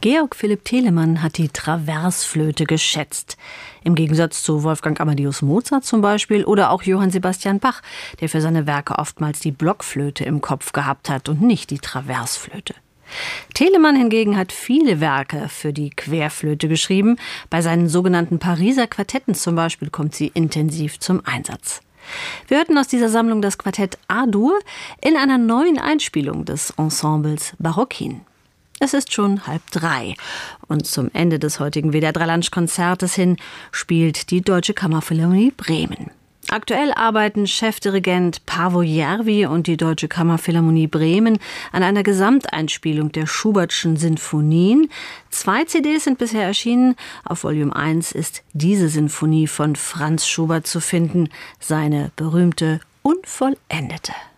Georg Philipp Telemann hat die Traversflöte geschätzt. Im Gegensatz zu Wolfgang Amadeus Mozart zum Beispiel oder auch Johann Sebastian Bach, der für seine Werke oftmals die Blockflöte im Kopf gehabt hat und nicht die Traversflöte. Telemann hingegen hat viele Werke für die Querflöte geschrieben. Bei seinen sogenannten Pariser Quartetten zum Beispiel kommt sie intensiv zum Einsatz. Wir hörten aus dieser Sammlung das Quartett A-Dur in einer neuen Einspielung des Ensembles Barockin. Es ist schon 2:30 und zum Ende des heutigen WDR 3 Lunch-Konzertes hin spielt die Deutsche Kammerphilharmonie Bremen. Aktuell arbeiten Chefdirigent Paavo Järvi und die Deutsche Kammerphilharmonie Bremen an einer Gesamteinspielung der Schubertschen Sinfonien. 2 CDs sind bisher erschienen. Auf Volume 1 ist diese Sinfonie von Franz Schubert zu finden, seine berühmte Unvollendete.